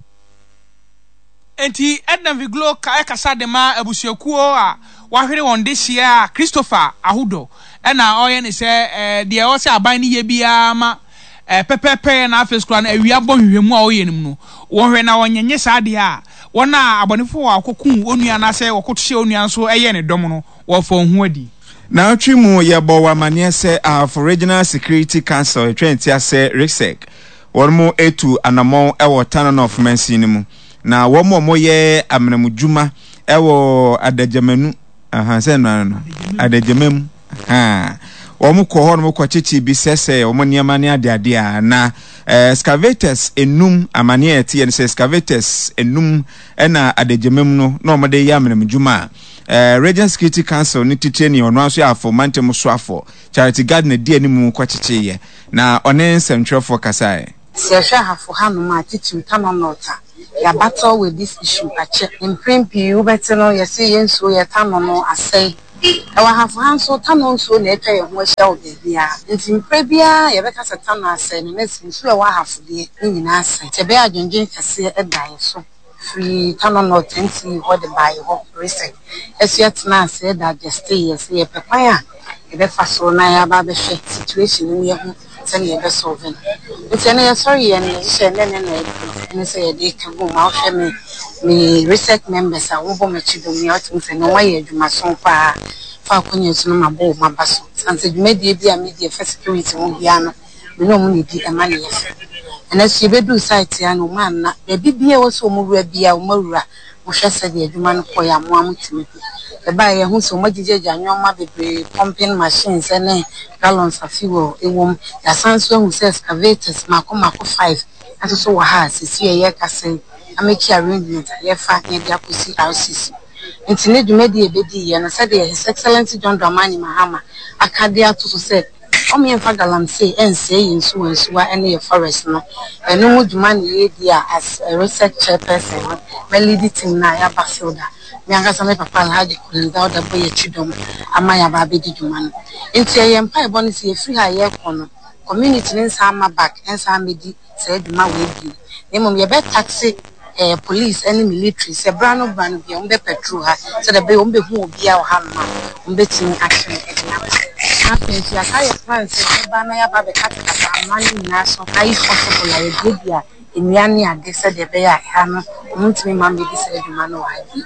Enti Edna Viglo ka ekasa de ma abusuakuo a wahwere won de hia Christopher Ahudo ena oye ne se eh de o se aban ni ye bia ma eh pepepe na afeskura na awia bɔ hwehwemu a oye nim no wonhwe na wonyenye saade a wona abonefo akokun onua na se wokotohye onua nso eye ne dom no wo fo hu adi na twimu ye bɔ wa mane se for Regional Security Council twenty ase Rexec wormo etu anamon ewo Tanon of Mensini mu na womo moye amnamudwuma ewo adajamanu aha se no no adajamam ha womo ko ho no ko chichi bi sese womo niama ne ade ade a na excavators enum amane eti en se excavators enum ena adajamam no na omo de ya amnamudwuma eh Regional Security Council ni titeni ono aso afo mantem so afo Charity Garden di animu ko chichi ye na one nsentwefo kasae se hwa hafo hanu ma titi Tanon nota ya battle with this issue ache in prempi ubete no yesi yenso ye Tanon no asai e wa hafo hanso Tanon so na etwa ye ho hia obia nti mpre bia ye beka se Tanon asai no nesi so e wa hafo de nyina asai tebe adwonjen kase edan so free Tanon no twenty what the buy ho research esuet na asai da just yes ye pepan a e be fa so na ya ba be hwe situation ni ye ho send ye be solving nti na ye sorry ye na she na na na say ye dey kan go ma hwe me me research members a wo bo me chido me out nti no wa ye adwuma so fa fa konye so ma bo ma baso sanse dwuma die bia media for security wo bia no me no mu ne di e ma ne ye and as you be do site ya no man na e bibia wo so mo wura bia wo mawura mo hwe se de adwuma no ko ya mo amutimi e ba ye hu so mo gigeja nyoma bebre pumping machines ene gallons of fuel e wom ya sanso hu se excavators makoma ko five aso so wa ha sisi ye kase ameki arrangement ye fa ye dia kosi R C C nti ne dwumadi e bedi ye na se de His Excellency John Dramani Mahama akade ato so se o me fa galamsey ense yinsu wansuwa ene ye forest no eno mu dwuma ne ye dia as a research chairperson no me lead team na ya bafielda me anga sa me papa Alhaji Kulinda oda boye chidom ama ya ba bedi dwuma no nti ye mpa e boni se ye free ha ye kono community ne nsa ama back ensa medi se dwuma we bi nemom ye be taxi eh police and military se brano ban bi on be petrol ha se de be on be hu obi a ha ma on be tin action e na happen ya kai France se ba na ya ba be kata kata mani na so kai possible ya de bia eniane ade se de be ya ha no muntimi ma me di se dwuma no wa bi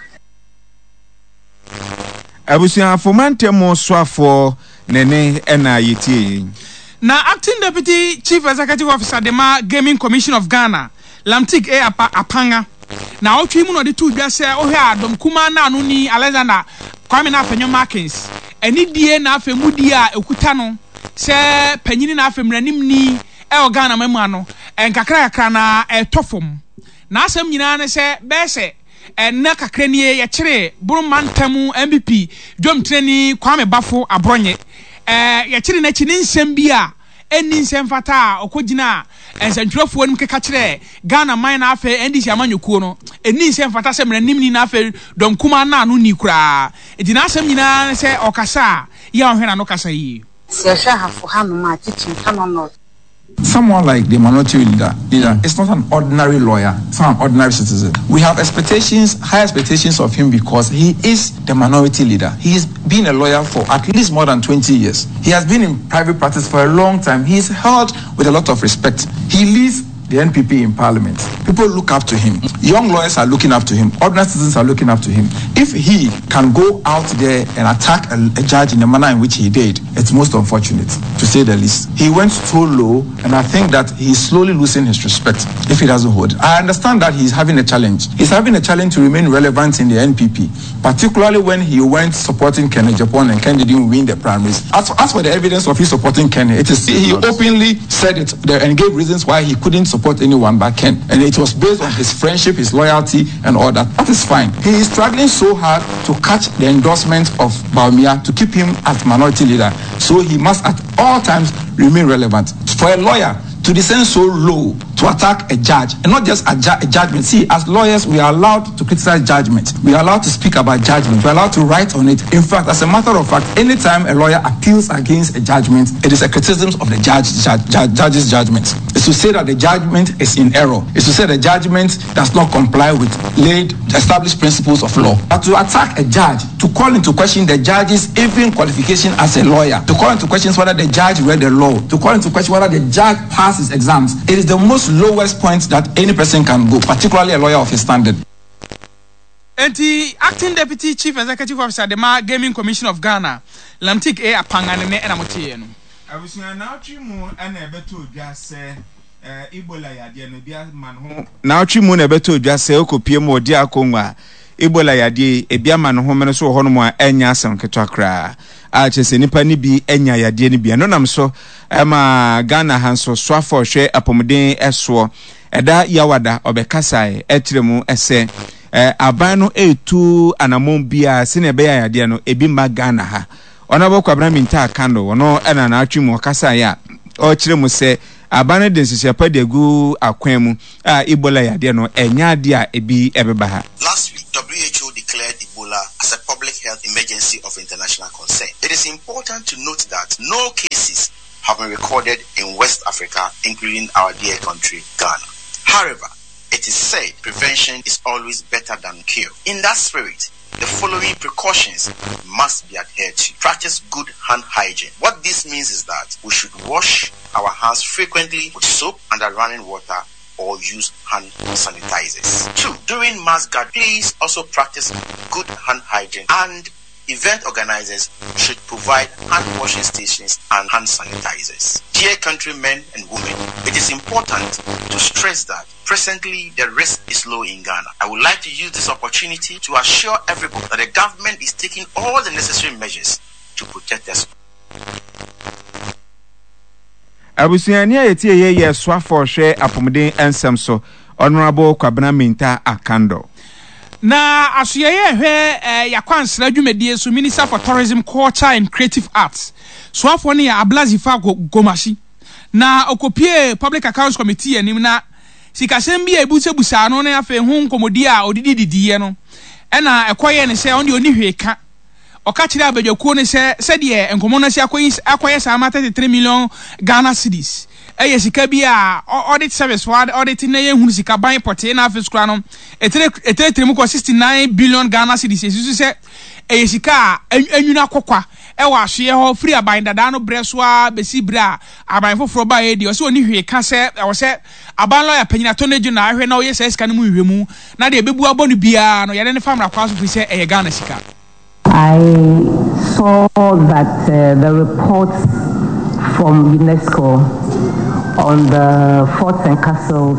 abusia fomantemo soafo nene ena yetie na acting deputy chief executive officer de ma Gaming Commission of Ghana Lamtic e apa apanga na otwe mu no de tu dwa se ohwe adom kuma na no ni Alexander Kwame na Afenyo Markins eni die na afemudi a ekuta no se panyini na afemranim ni e organa mamu ano enkakra kakra na etofom na asem nyina ne se be se ena kakra ni ye kire burumantamu M B P dwom treni Kwame Bafo abronye eh ye kire na chi ni nsem bi a eni nsem fata okogina ensantwerefo nim keka kire Ghana man na afa N D C amanyukuo no eni nsem fata se mranim ni na afa dom kuma na no ni kura edi na asem nyina se okasa ya ohwena no kasa yi se sha hafo hanu ma titu kano no. Someone like the minority leader, leader is not an ordinary lawyer, it's not an ordinary citizen. We have expectations, high expectations of him because he is the minority leader. He has been a lawyer for at least more than twenty years. He has been in private practice for a long time. He is held with a lot of respect. He leads the N P P in parliament. People look up to him. Young lawyers are looking up to him. Ordinary citizens are looking up to him. If he can go out there and attack a, a judge in the manner in which he did, it's most unfortunate, to say the least. He went so low, and I think that he's slowly losing his respect if he doesn't hold. I understand that he's having a challenge. He's having a challenge to remain relevant in the N P P, particularly when he went supporting Kenny Japan and Kenny didn't win the primaries. As, as for the evidence of his supporting Kenny, it is he openly said it there and gave reasons why he couldn't support anyone but Ken, and it was based on his friendship, his loyalty, and all that. That is fine. He is struggling so hard to catch the endorsement of Bawumia to keep him as minority leader, so he must at all times remain relevant. For a lawyer to descend so low to attack a judge, and not just a, ju- a judgment. See, as lawyers, we are allowed to criticize judgment. We are allowed to speak about judgment. We are allowed to write on it. In fact, as a matter of fact, anytime a lawyer appeals against a judgment, it is a criticism of the judge, judge, judge, judge's judgment. It's to say that the judgment is in error. It's to say the judgment does not comply with laid established principles of law. But to attack a judge, to call into question the judge's even qualification as a lawyer, to call into question whether the judge read the law, to call into question whether the judge passed his exams, it is the most lowest point that any person can go, particularly a lawyer of his standard. And the acting deputy chief executive officer, the Ma Gaming Commission of Ghana, Lamtic A. Apangane and Amotieno. I was now Chimu and a better just say Ebola Yadia Nebia Manho. Now Chimu a better just say Okopimo Dia Konga. Ebola Yadi, a Biaman Homen so Honoma, Enya San Ketakra. I just any penny be Enya Yadi Nibia. No, I'm so Emma Ghana Hanso Swafo Share Apomodin Eswo. Eda Yawada Obekasai, Etremu Ese. Abano e tu anamon bia sinebea ya dia no ebimba Ghana ha onabo kwabra minta kando ono ena na atwi mu kasa ya o kire mu se abano de nsisiapa de gu akwan mu a Ebola ya dia no enya dia ebi ebeba ha. Last week W H O declared Ebola as a public health emergency of international concern. It is important to note that no cases have been recorded in West Africa, including our dear country Ghana. However, it is said prevention is always better than cure. In that spirit, the following precautions must be adhered to. Practice good hand hygiene. What this means is that we should wash our hands frequently with soap under running water or use hand sanitizers. Two, during mass gathering, please also practice good hand hygiene, and event organizers should provide hand washing stations and hand sanitizers. Dear countrymen and women, it is important to stress that presently the risk is low in Ghana. I would like to use this opportunity to assure everybody that the government is taking all the necessary measures to protect us. Abusiania yeti ye ye swafo hwe apomden ensem so Honorable Kwabena Minta Akando. Na asuyeye hwe yakwansra dwumedie so Minister for Tourism, Culture and Creative Arts. Swafo ne ya Ablazifa Gomashi. Na okopie Public Accounts Committee anim na sikasem bia ebusebusa no na afa hu nkomodi a odidi didiye no. Ena ekoye ne se on de oni hweka. Oka kire abadwakuo ne se se de enkomo no se akoyi akoye sa ma thirty-three million Ghana cedis. Eye sika bia audit service ward audit na ye hu sika ban pote na afeskura no etere etere tremu ko sixty-nine billion Ghana cedis. Esusu se eye sika anwuna kokwa e wa hwe ho free aban dada no breso a besi bra aban foforo ba ye de o se oni hwe ka se e wo se aban lawyer panyina to neju na ahwe na o ye se sika no mu hwemu na de bebu abonu bia no ye ne famra kwaso fi se eye Ghana sika. I saw that uh, the reports from UNESCO on the forts and castles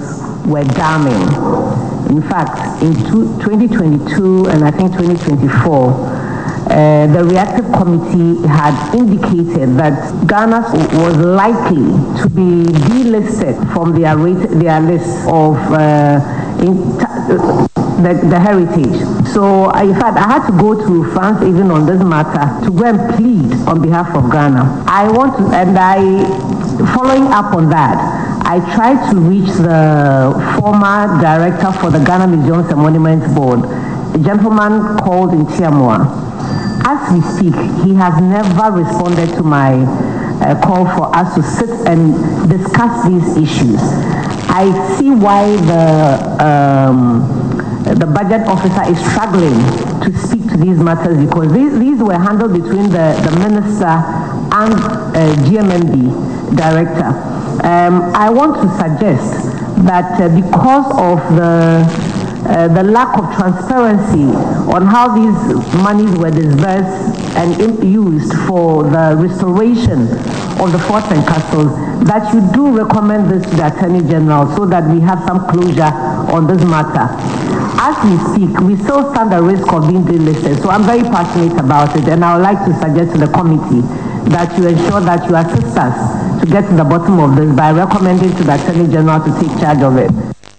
were damning. In fact, in twenty twenty-two and I think twenty twenty-four, uh, the reactive committee had indicated that Ghana was likely to be delisted from their, rate, their list of uh, in the, the heritage. So, in fact, I had to go to France even on this matter to go and plead on behalf of Ghana. I want to, and I, following up on that, I tried to reach the former director for the Ghana Museums and Monuments Board, a gentleman called Ntiamwa. As we speak, he has never responded to my uh, call for us to sit and discuss these issues. I see why the um, the budget officer is struggling to speak to these matters, because these, these were handled between the, the minister and uh, G M M B director. Um, I want to suggest that uh, because of the uh, the lack of transparency on how these monies were disbursed and used for the restoration of the forts and castles, that you do recommend this to the Attorney General so that we have some closure on this matter. As we speak, we still stand the risk of being delisted, so I'm very passionate about it, and I would like to suggest to the committee that you ensure that you assist us to get to the bottom of this by recommending to the Attorney General to take charge of it.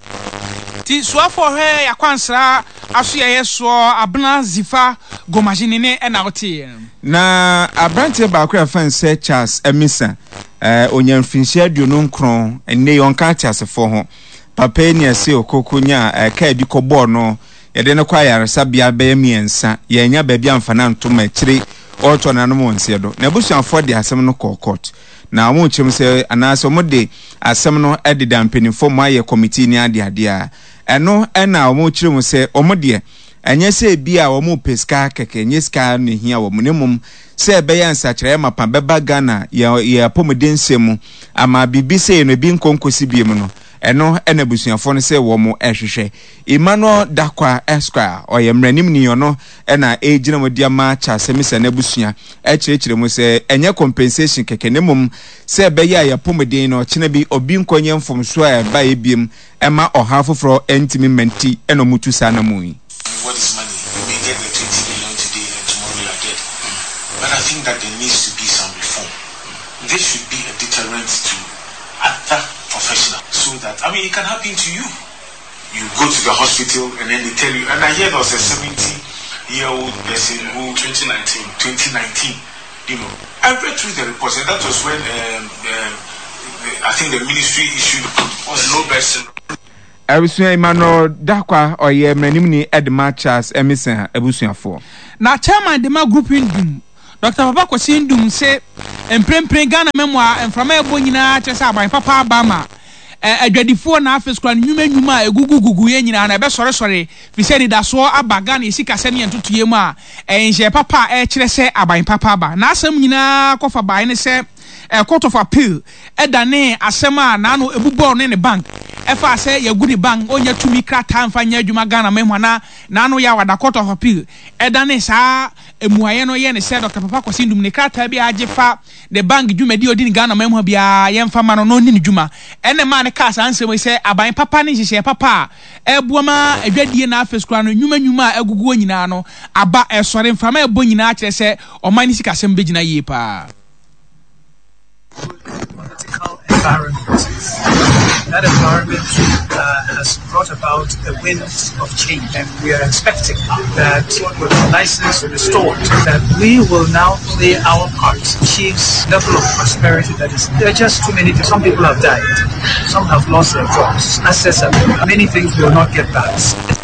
Ti so for her yakwansra aso ye so abna zifa gomajinine e na otie na abrante ba akwa fan se Charles Emisa eh onyamfinhia aduonu nkron enne yonka tiasefo ho papa ni ase okokonya eh ka edi kobo no ye de ne kwa yaresa bia be miensa ye nya ba bia mfana ntoma kire oto na no monse do na busuafo de asem no kokot na mo chim se anase mo de asem no edida mpenifo mo aye committee ni ade ade a eno ena mo chire mo se omo de enye se bia wo mo peska keke enye ska ne hia wo munimum se be ya nsakire mapa beba Ghana ye ye pomodensem ama bibi se no bi nkonkosi biem no eno ena busuafo no se wo mo ehwehwe Emmanuel Dakwa Esquire oye mranim ni yono ena ejina mo dia ma cha semisa na busua ekirekire mo se enye compensation keke ne mum se be ya ye pomoden no kina bi obi nkonye mfomso a ba ebiem ema ohafofro entimi menti eno mutu sana mu. What is money? You may get the twenty million today and tomorrow you are dead. But I think that there needs to be some reform. This should be a deterrent to other professionals, so that, I mean, it can happen to you. You go to the hospital and then they tell you, and I hear there was a seventy year old person who twenty nineteen, you know, I read through the reports, and that was when um, um, I think the ministry issued a low best. Abusua Emmanuel Dakwa oye mranim ni Edma Charles Emisa abusuafo na chairman Dema group indum Doctor Papa Kwesi indum se emprempren Ghana memoir emframa ebo nyina chese aban papa abama adwadifo na afeskura nwuma nwuma egugugugu ye nyina na ebe sore sore fise ni daso aba Ghana esika se ne entotoye mu a enje papa e kire se aban papa aba na asem nyina kofa ban ne se a court of appeal edane asema na no ebubo ne ne bank efa se yaguni bank onya tumi krata mfanya adwuma Ghana memwana na no ya wada court of appeal edane sa emuaye no ye ne se Doctor Papa Kwesi ndum ne krata bi ajefa the bank dwumadi odi Ghana memwa bia ye mfa ma no no ni dwuma ene ma ne kasa ansem se aban papa ne hihye papa ebuama adwadie na afeskura no nwuma nwuma agugu nyina no aba esore mfama ebo nyina akire se omani sika sem begina yi pa. Political environment. That environment uh, has brought about the winds of change, and we are expecting that with the license restored, that we will now play our part, achieve level of prosperity that is. There are just too many. Some people have died, some have lost their jobs, assets, and many things will not get back.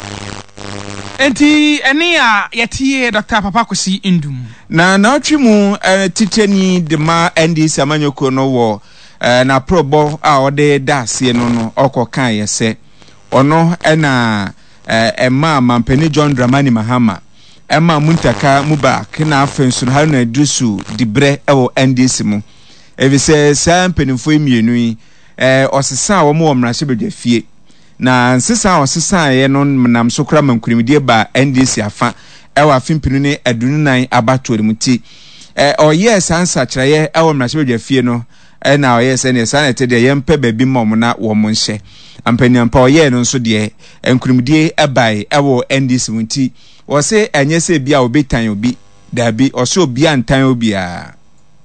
Enti eni a yetie Doctor Papa Kwesi indum na na otwimu uh, titeni de ma N D C amanyoko no wo uh, na probo a ode daase no no okokan yese ono ena uh, emma mampeni John Dramani Mahama emma muntaka Mubak na afensu ha na dusu dibre ewo N D C mu evise sa mpenifo emienu yi eh osesa wo mo wo mrahye bedwafie na nsesa osesa ye no nam sokra mankurimdie ba N D C afa ewa fimpinu ne adunu nan abatori muti eh oye sansa kireye ewo mrahye bedwafie no e na oye se ne sanete de yempe baby mom na wo mo nhye ampanyampa oyɛ no nso de enkrumdie ebai ewo N D C wunti wo se enye se bia obetan obi dabi oso obi antan obi a.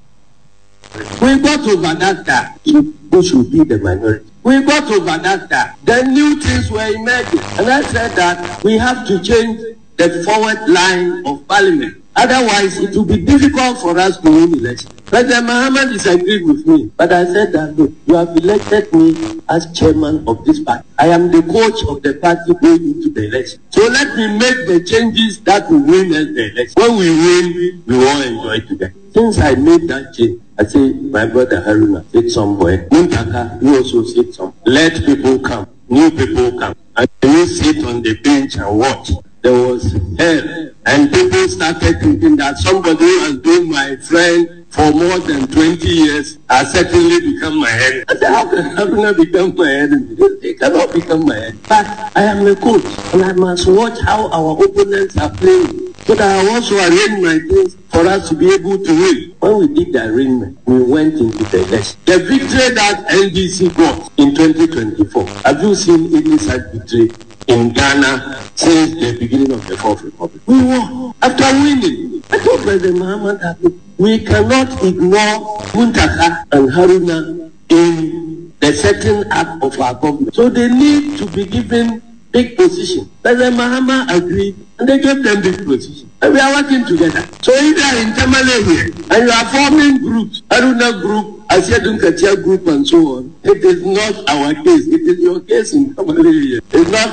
We got over that that who should be the minority. We got over that that. Then new things were emerging. And I said that we have to change the forward line of parliament. Otherwise, it will be difficult for us to win election. President Mahama disagreed with me, but I said that, look, you have elected me as chairman of this party. I am the coach of the party going into the election. So let me make the changes that will win us the election. When we win, we all enjoy together. Since I made that change, I say, my brother Haruna said somewhere, Muntaka, you also said something. Let people come, new people come, and you sit on the bench and watch. There was hell, and people started thinking that somebody who has been my friend for more than twenty years has certainly become my enemy. I said, how can Haruna become my enemy? They cannot become my enemy. But I am a coach, and I must watch how our opponents are playing. So that I also arrange my things for us to be able to win. When we did the arrangement, we went into the election. The victory that N D C got in twenty twenty-four, have you seen any such victory in Ghana since the beginning of the Fourth Republic? We won. After winning, I told President Mahama that we cannot ignore Muntaka and Haruna in the setting up of our government. So they need to be given big position. President Mahama agreed, and they gave them big position. And we are working together. So if you are in Tamale here, and you are forming groups, Haruna group, Asiadun Katia group, and so on, it is not our case. It is your case in Tamale here. It's not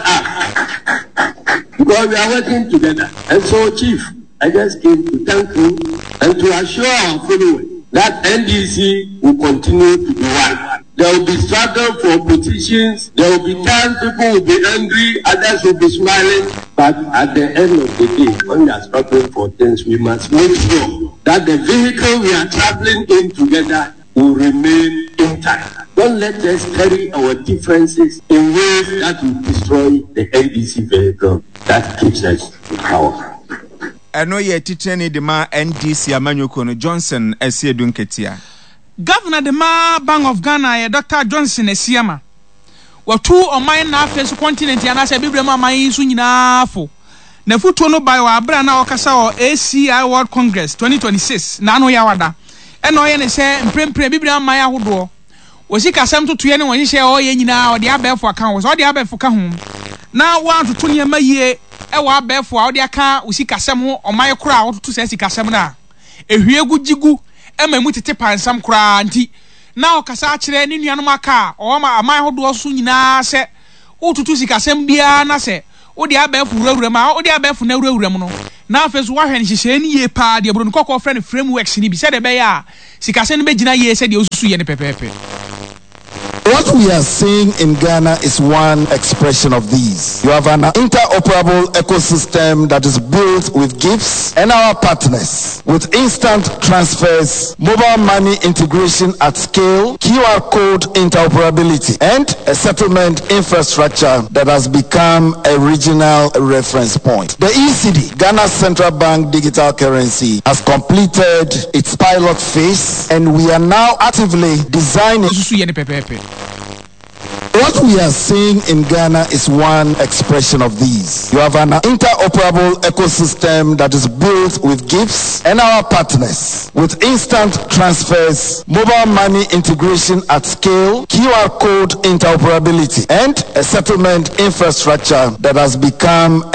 us. Because we are working together. And so, Chief, I just came to thank you and to assure our followers that N D C will continue to be one. There will be struggle for positions. There will be times people will be angry, others will be smiling. But at the end of the day, when we are struggling for things, we must make sure that the vehicle we are traveling in together will remain intact. Don't let us carry our differences in ways that will destroy the N D C vehicle that keeps us in power. Eno ye titeni de ma N D C amanyoko no Johnson Asiedu Nketia. Governor de ma Bank of Ghana ye Doctor Johnson Esiama. Watu oman na afa continent ya na se bibre ma man su nyina afo. Na futo no bai wa abra na okasa o A C I World Congress twenty twenty-six na no ya wada. Eno ye ne se mprempre bibre ma ya hodo. Wosi kasam tutu ye ne won hye o ye nyina o de abefo aka wo. So de abefo ka ho. Na wa tutu ne ma yie e wa abefo a o de aka wosi kasam ho oman kura o tutu se si kasam na. Ehwiegu jigu e ma mu tete pansam kura nti na okasa kire ni nuanom aka o ma aman hodo so nyina se o tutu si kasam bia na se o de abefo wurawura ma o de abefo na wurawura mu no na afeso wa hwe ne hyehye ni ye pa de bro no kokko friend frameworks ni bi se de be ya sikase no be gina ye se de osusu ye ne pepepe. What we are seeing in Ghana is one expression of these. You have an interoperable ecosystem that is built with gifts and our partners, with instant transfers, mobile money integration at scale, Q R code interoperability, and a settlement infrastructure that has become a regional reference point. The E C D, Ghana Central Bank Digital Currency, has completed its pilot phase, and we are now actively designing. What we are seeing in Ghana is one expression of these. You have an interoperable ecosystem that is built with gifts and our partners, with instant transfers, mobile money integration at scale, Q R code interoperability, and a settlement infrastructure that has become a